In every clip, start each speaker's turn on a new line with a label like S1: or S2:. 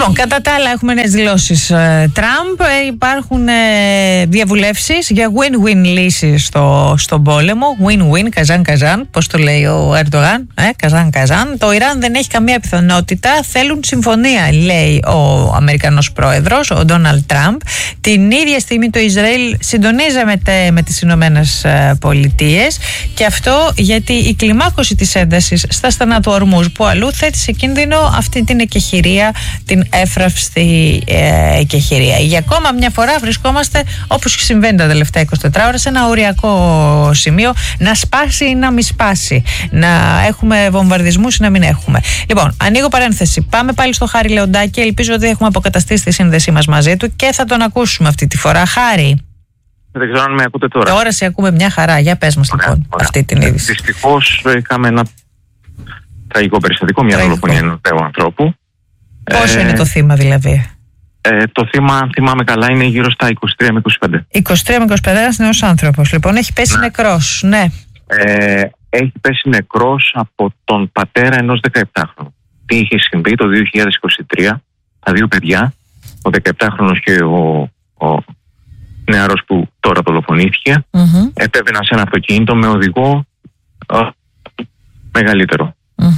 S1: Λοιπόν, κατά τα άλλα έχουμε νέες δηλώσεις Τραμπ. Υπάρχουν διαβουλεύσεις για win-win λύσεις στον πόλεμο. Win-win, καζάν-καζάν, πώς το λέει ο Ερντογάν. Καζάν-καζάν. Το Ιράν δεν έχει καμία πιθανότητα. Θέλουν συμφωνία, λέει ο Αμερικανός πρόεδρος, ο Ντόναλντ Τραμπ. Την ίδια στιγμή το Ισραήλ συντονίζεται με τις Ηνωμένες Πολιτείες. Και αυτό γιατί η κλιμάκωση της έντασης στα στενά του Ορμούζ που αλλού θέτει σε κίνδυνο αυτή την εκεχηρία, την εύθραυστη εκεχηρία. Για ακόμα μια φορά βρισκόμαστε, όπως συμβαίνει τα τελευταία 24 ώρες, σε ένα οριακό σημείο, να σπάσει ή να μη σπάσει, να έχουμε βομβαρδισμούς ή να μην έχουμε. Λοιπόν, ανοίγω παρένθεση. Πάμε πάλι στο Χάρη Λεοντάκη. Ελπίζω ότι έχουμε αποκαταστήσει τη σύνδεσή μας μαζί του και θα τον ακούσουμε αυτή τη φορά. Χάρη.
S2: Δεν ξέρω αν με ακούτε τώρα.
S1: Τώρα σε ακούμε μια χαρά. Για πες μας λοιπόν αυτή την είδηση.
S2: Δυστυχώς είχαμε ένα τραγικό περιστατικό, μια δολοφονία ενός νέου ανθρώπου.
S1: Πόσο είναι το θύμα δηλαδή?
S2: Το θύμα, αν θυμάμαι καλά, είναι γύρω στα 23 με 25.
S1: 23 με 25, ένας νέος άνθρωπος. Λοιπόν, έχει πέσει νεκρός. Ναι.
S2: Έχει πέσει νεκρός από τον πατέρα ενός 17χρονου. Τι είχε συμβεί το 2023, τα δύο παιδιά, ο 17χρονος και ο νεαρός που τώρα δολοφονήθηκε, επέβαιναν σε ένα αυτοκίνητο με οδηγό μεγαλύτερο.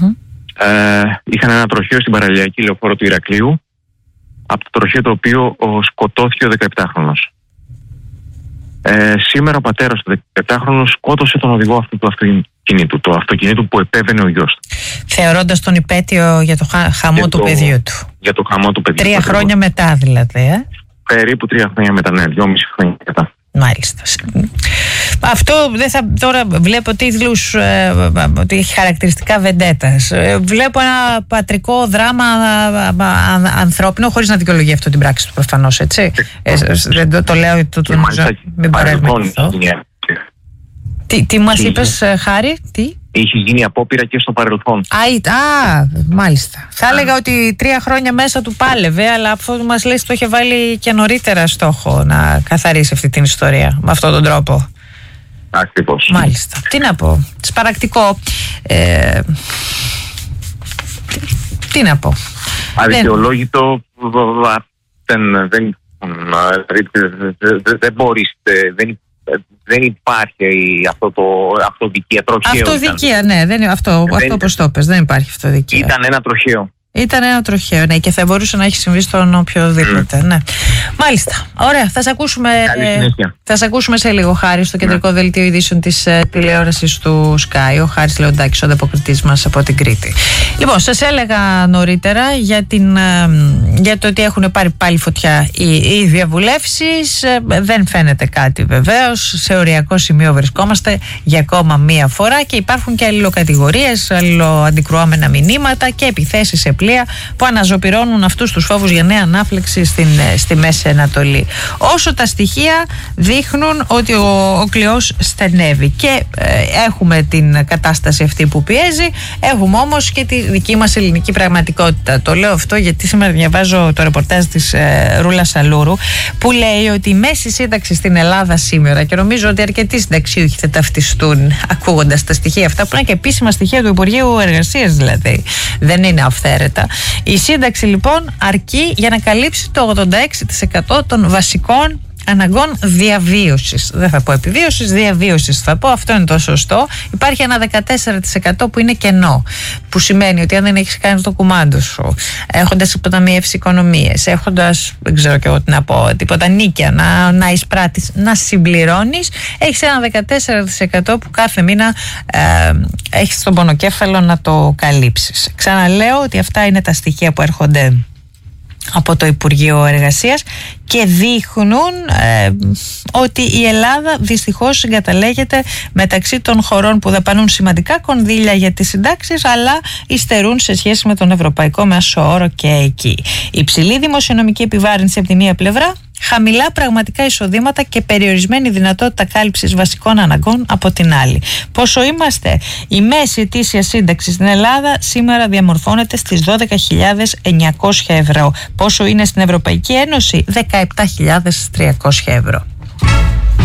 S2: Είχαν ένα τροχαίο στην παραλιακή λεωφόρο του Ηρακλείου, από το τροχαίο το οποίο σκοτώθηκε ο 17χρονος. Σήμερα ο πατέρας του 17χρονου σκότωσε τον οδηγό αυτού του αυτοκινήτου, το αυτοκινήτου που επέβαινε ο γιος του. Θεωρώντας τον υπέτειο για το χαμό του παιδιού του. Για το χαμό του παιδιού.
S1: 3 χρόνια μετά δηλαδή.
S2: Περίπου 3 χρόνια μετά, ναι, 2,5 χρόνια μετά.
S1: Μάλιστα. Αυτό δεν θα. Τώρα βλέπω τίτλους ότι έχει χαρακτηριστικά βεντέτας. Βλέπω ένα πατρικό δράμα ανθρώπινο, χωρίς να δικαιολογεί αυτό την πράξη του προφανώς, έτσι. Δεν το λέω, μην παρέμβω. Τι μας είπες, Χάρη, τι?
S2: Είχε γίνει απόπειρα και στο παρελθόν.
S1: Μάλιστα. Θα έλεγα ότι 3 χρόνια μέσα του πάλευε, αλλά αυτό που μας λέει το είχε βάλει και νωρίτερα στόχο να καθαρίσει αυτή την ιστορία με αυτόν τον τρόπο.
S2: Ακριβώς.
S1: Μάλιστα. Τι να πω. Σπαρακτικό. Τι να πω.
S2: Αδικαιολόγητο. Δεν μπορείς. Δεν υπάρχει αυτοδικία, τροχαίο.
S1: Αυτοδικία, ναι, αυτό όπως το πες, δεν υπάρχει αυτοδικία.
S2: Ήταν ένα τροχαίο.
S1: Ήταν ένα τροχαίο, ναι, και θα μπορούσε να έχει συμβεί στον οποιοδήποτε. Ναι. Μάλιστα. Ωραία, θα σε ακούσουμε σε λίγο, Χάρη, στο κεντρικό δελτίο ειδήσεων της τηλεόρασης του Sky. Ο Χάρης Λεοντάκης, ο ανταποκριτής μας από την Κρήτη. Λοιπόν, σας έλεγα νωρίτερα για το ότι έχουν πάρει πάλι φωτιά οι διαβουλεύσεις. Δεν φαίνεται κάτι βεβαίως. Σε οριακό σημείο βρισκόμαστε για ακόμα μία φορά και υπάρχουν και αλληλοκατηγορίες, αλληλοαντικρουόμενα μηνύματα και επιθέσεις σε πλοία που αναζωπυρώνουν αυτούς τους φόβους για νέα ανάφλεξη στη Μέση Ανατολή. Όσο τα στοιχεία δείχνουν ότι ο κλειός στενεύει και έχουμε την κατάσταση αυτή που πιέζει, έχουμε όμως και τη δική μας ελληνική πραγματικότητα. Το λέω αυτό γιατί σήμερα διαβάζω το ρεπορτάζ της Ρούλα Σαλούρου που λέει ότι η μέση σύνταξη στην Ελλάδα σήμερα, και νομίζω ότι αρκετοί συνταξιούχοι θα ταυτιστούν ακούγοντας τα στοιχεία αυτά, που είναι και επίσημα στοιχεία του Υπουργείου Εργασίας δηλαδή, δεν είναι αυθαίρετα. Η σύνταξη λοιπόν αρκεί για να καλύψει το 86% των βασικών αναγκών διαβίωσης. Δεν θα πω επιβίωσης, διαβίωσης θα πω. Αυτό είναι το σωστό. Υπάρχει ένα 14% που είναι κενό. Που σημαίνει ότι αν δεν έχεις κάνει το κουμάντο σου, έχοντας υποταμιεύσει οικονομίες, έχοντας, δεν ξέρω και εγώ τι να πω, τίποτα νίκια να εισπράττεις, να συμπληρώνεις, έχεις ένα 14% που κάθε μήνα έχεις τον πονοκέφαλο να το καλύψεις. Ξαναλέω ότι αυτά είναι τα στοιχεία που έρχονται από το Υπουργείο Εργασίας και δείχνουν ότι η Ελλάδα δυστυχώς συγκαταλέγεται μεταξύ των χωρών που δαπανούν σημαντικά κονδύλια για τις συντάξεις, αλλά υστερούν σε σχέση με τον ευρωπαϊκό μέσο όρο και εκεί. Υψηλή δημοσιονομική επιβάρυνση από τη μία πλευρά, χαμηλά πραγματικά εισοδήματα και περιορισμένη δυνατότητα κάλυψης βασικών αναγκών από την άλλη. Πόσο είμαστε? Η μέση ετήσια σύνταξη στην Ελλάδα σήμερα διαμορφώνεται στις 12.900 ευρώ. Πόσο είναι στην Ευρωπαϊκή Ένωση? 17.300 ευρώ.